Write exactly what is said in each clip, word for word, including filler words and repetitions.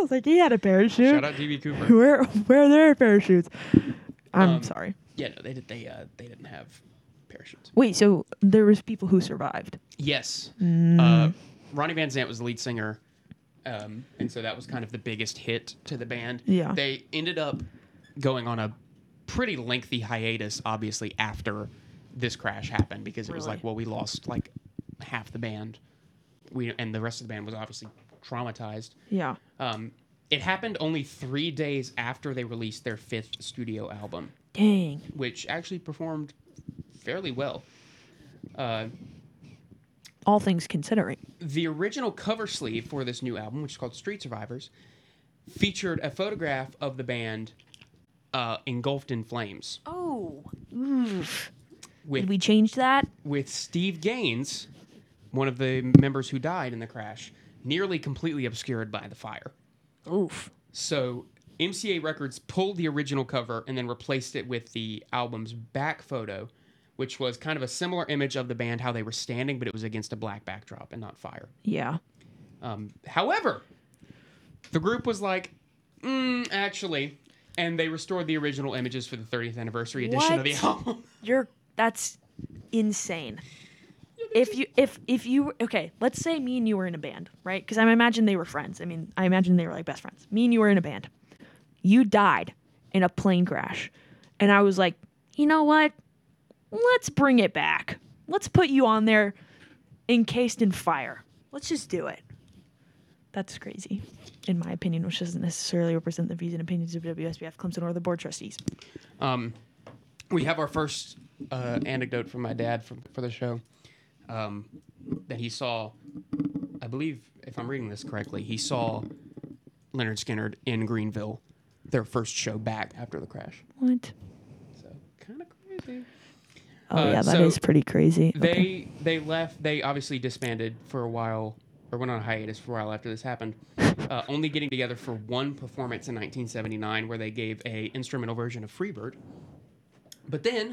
was like, he had a parachute. Shout out D B Cooper. Where where are their parachutes? I'm Um, sorry. Yeah, no, they did. They uh, they didn't have parachutes. Wait, so there was people who survived. Yes. Mm. Uh, Ronnie Van Zant was the lead singer, um, and so that was kind of the biggest hit to the band. Yeah. They ended up going on a pretty lengthy hiatus, obviously, after this crash happened, because it was Really? like, well, we lost like half the band, we and the rest of the band was obviously traumatized. Yeah. Um, it happened only three days after they released their fifth studio album, Dang. which actually performed fairly well. Uh, All things considering. the original cover sleeve for this new album, which is called Street Survivors, featured a photograph of the band uh, engulfed in flames. Oh. Oof. With, Did we change that? with Steve Gaines, one of the members who died in the crash, nearly completely obscured by the fire. Oof. So M C A Records pulled the original cover and then replaced it with the album's back photo, which was kind of a similar image of the band, how they were standing, but it was against a black backdrop and not fire. Yeah. Um, however, the group was like, mm, actually, and they restored the original images for the thirtieth anniversary edition of the What? album. You're that's insane. If you if if you okay, let's say me and you were in a band, right? Because I imagine they were friends. I mean, I imagine they were like best friends. Me and you were in a band. You died in a plane crash, and I was like, you know what? Let's bring it back. Let's put you on there, encased in fire. Let's just do it. That's crazy, in my opinion, which doesn't necessarily represent the views and opinions of W S B F Clemson or the board trustees. Um, we have our first uh, anecdote from my dad from, for the show. Um, that he saw, I believe, if I'm reading this correctly, he saw Leonard Skinner in Greenville, their first show back after the crash. What? So, kind of crazy. Oh Uh, yeah, that is so pretty crazy. They Okay. they left. They obviously disbanded for a while, or went on a hiatus for a while after this happened. Uh, only getting together for one performance in nineteen seventy-nine, where they gave a instrumental version of Freebird. But then,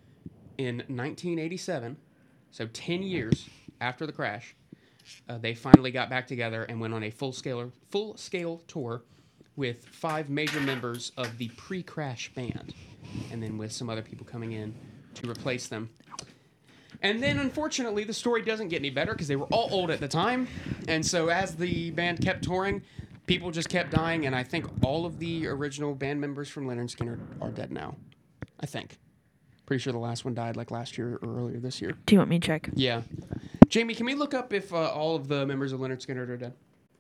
in nineteen eighty-seven, so ten years after the crash, uh, they finally got back together and went on a full scale full scale tour with five major members of the pre-crash band, and then with some other people coming in to replace them. And then, unfortunately, the story doesn't get any better because they were all old at the time. And so as the band kept touring, people just kept dying. And I think all of the original band members from Leonard Skinner are dead now. I think. Pretty sure the last one died like last year or earlier this year. Do you want me to check? Yeah. Jamie, can we look up if uh, all of the members of Leonard Skinner are dead?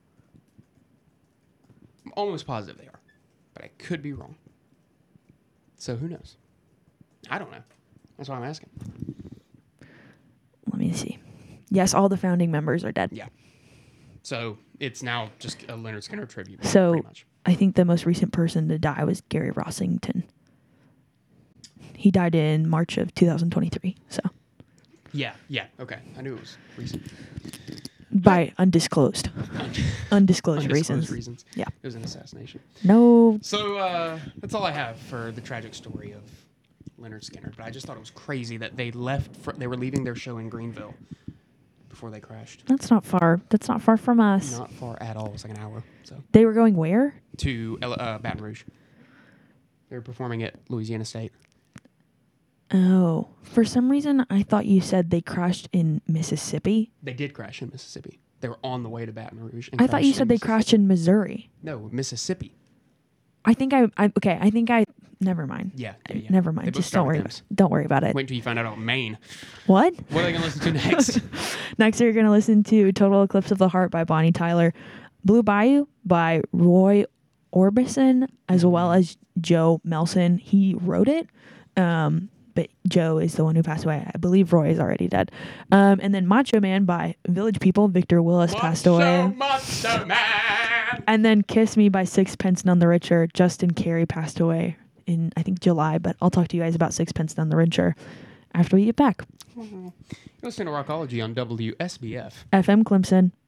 I'm almost positive they are. But I could be wrong. So who knows? I don't know. That's why I'm asking. Let me see. Yes, all the founding members are dead. Yeah. So it's now just a Leonard Skinner tribute. So pretty much. I think the most recent person to die was Gary Rossington. He died in March of two thousand twenty-three. So Yeah, yeah, okay. I knew it was recent. by undisclosed, undisclosed, Undisclosed reasons. reasons. Yeah. It was an assassination. No. So uh, that's all I have for the tragic story of Leonard Skinner. But I just thought it was crazy that they left. Fr- they were leaving their show in Greenville before they crashed. That's not far. That's not far from us. Not far at all. It was like an hour. So They were going where? to uh, Baton Rouge. They were performing at Louisiana State. Oh, for some reason I thought you said they crashed in Mississippi. They did crash in Mississippi. They were on the way to Baton Rouge. And I thought you crashed said in they Mississippi. crashed in Missouri. No, Mississippi. I think I, I okay. I think I. Never mind. Yeah, yeah, yeah. Never They mind. both Just start don't with worry. About, M's. don't worry about it. Wait until you find out about Maine. What? What are they going to listen to next? Next, you're gonna listen to "Total Eclipse of the Heart" by Bonnie Tyler, "Blue Bayou" by Roy Orbison, as well as Joe Melson. He wrote it, um, but Joe is the one who passed away. I believe Roy is already dead. Um, and then "Macho Man" by Village People. Victor Willis passed away. Macho Man. And then "Kiss Me" by Sixpence None the Richer. Justin Carey passed away in, I think, July, but I'll talk to you guys about Sixpence None the Richer after we get back. You're listening to Rockology on W S B F. F M Clemson.